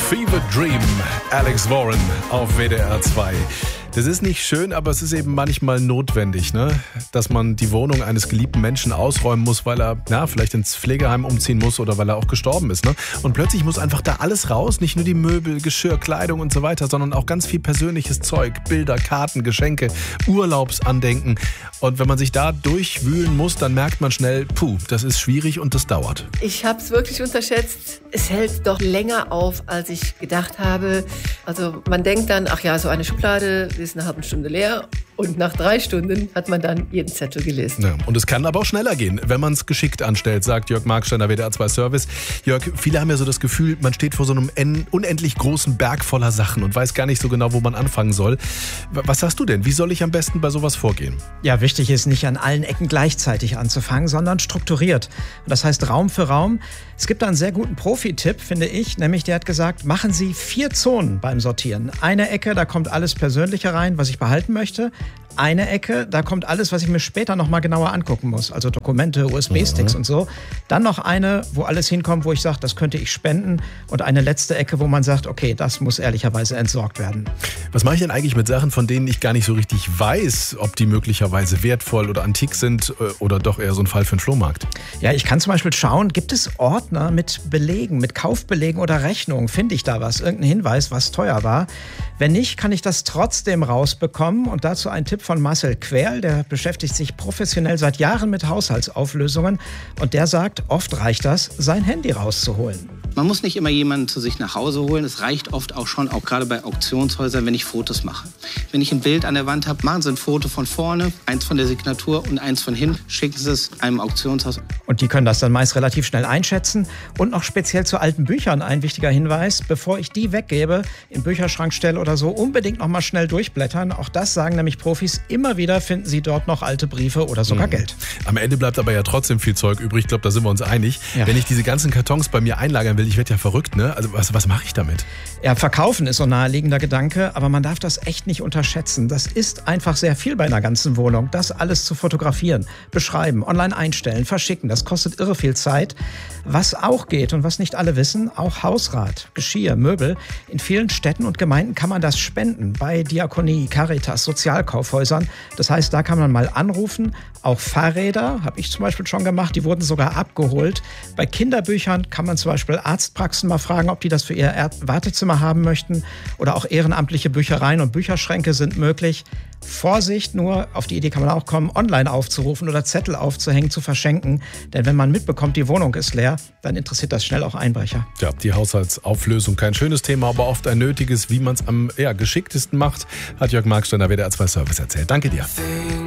Fever Dream, Alex Warren auf WDR 2. Das ist nicht schön, aber es ist eben manchmal notwendig, ne? Dass man die Wohnung eines geliebten Menschen ausräumen muss, weil er vielleicht ins Pflegeheim umziehen muss oder weil er auch gestorben ist. Ne? Und plötzlich muss einfach da alles raus, nicht nur die Möbel, Geschirr, Kleidung und so weiter, sondern auch ganz viel persönliches Zeug, Bilder, Karten, Geschenke, Urlaubsandenken. Und wenn man sich da durchwühlen muss, dann merkt man schnell, das ist schwierig und das dauert. Ich habe es wirklich unterschätzt. Es hält doch länger auf, als ich gedacht habe. Also man denkt dann, so eine Schublade ist eine halbe Stunde leer. Und nach 3 Stunden hat man dann jeden Zettel gelesen. Ja, und es kann aber auch schneller gehen, wenn man es geschickt anstellt, sagt Jörg Marksteiner, WDR 2 Service. Jörg, viele haben ja so das Gefühl, man steht vor so einem unendlich großen Berg voller Sachen und weiß gar nicht so genau, wo man anfangen soll. Was sagst du denn? Wie soll ich am besten bei sowas vorgehen? Ja, wichtig ist, nicht an allen Ecken gleichzeitig anzufangen, sondern strukturiert. Und das heißt Raum für Raum. Es gibt da einen sehr guten Profi-Tipp, finde ich, nämlich der hat gesagt, machen Sie 4 Zonen beim Sortieren. Eine Ecke, da kommt alles Persönliche rein, was ich behalten möchte. Eine Ecke, da kommt alles, was ich mir später noch mal genauer angucken muss, also Dokumente, USB-Sticks und so. Dann noch eine, wo alles hinkommt, wo ich sage, das könnte ich spenden. Und eine letzte Ecke, wo man sagt, okay, das muss ehrlicherweise entsorgt werden. Was mache ich denn eigentlich mit Sachen, von denen ich gar nicht so richtig weiß, ob die möglicherweise wertvoll oder antik sind oder doch eher so ein Fall für den Flohmarkt? Ja, ich kann zum Beispiel schauen, gibt es Ordner mit Belegen, mit Kaufbelegen oder Rechnungen? Finde ich da was? Irgendein Hinweis, was teuer war? Wenn nicht, kann ich das trotzdem rausbekommen. Und dazu ein Tipp von Marcel Querl, der beschäftigt sich professionell seit Jahren mit Haushaltsauflösungen. Und der sagt, oft reicht das, sein Handy rauszuholen. Man muss nicht immer jemanden zu sich nach Hause holen. Es reicht oft auch schon, auch gerade bei Auktionshäusern, wenn ich Fotos mache. Wenn ich ein Bild an der Wand habe, machen Sie ein Foto von vorne, eins von der Signatur und eins von hinten. Schicken Sie es einem Auktionshaus. Und die können das dann meist relativ schnell einschätzen. Und noch speziell zu alten Büchern ein wichtiger Hinweis. Bevor ich die weggebe, im Bücherschrank stelle oder so, unbedingt noch mal schnell durchblättern. Auch das sagen nämlich Profis. Immer wieder finden Sie dort noch alte Briefe oder sogar Geld. Am Ende bleibt aber ja trotzdem viel Zeug übrig. Ich glaube, da sind wir uns einig. Ja. Wenn ich diese ganzen Kartons bei mir einlagern will, ich werde ja verrückt, ne? Also was mache ich damit? Ja, verkaufen ist so ein naheliegender Gedanke, aber man darf das echt nicht unterschätzen. Das ist einfach sehr viel bei einer ganzen Wohnung. Das alles zu fotografieren, beschreiben, online einstellen, verschicken, das kostet irre viel Zeit. Was auch geht und was nicht alle wissen, auch Hausrat, Geschirr, Möbel. In vielen Städten und Gemeinden kann man das spenden. Bei Diakonie, Caritas, Sozialkaufhäusern. Das heißt, da kann man mal anrufen. Auch Fahrräder, habe ich zum Beispiel schon gemacht, die wurden sogar abgeholt. Bei Kinderbüchern kann man zum Beispiel Arztpraxen mal fragen, ob die das für ihr Wartezimmer haben möchten. Oder auch ehrenamtliche Büchereien und Bücherschränke sind möglich. Vorsicht nur, auf die Idee kann man auch kommen, online aufzurufen oder Zettel aufzuhängen, zu verschenken. Denn wenn man mitbekommt, die Wohnung ist leer, dann interessiert das schnell auch Einbrecher. Ja, die Haushaltsauflösung, kein schönes Thema, aber oft ein nötiges, wie man es am geschicktesten macht, hat Jörg Marksteiner, WDR 2 Service erzählt. Danke dir.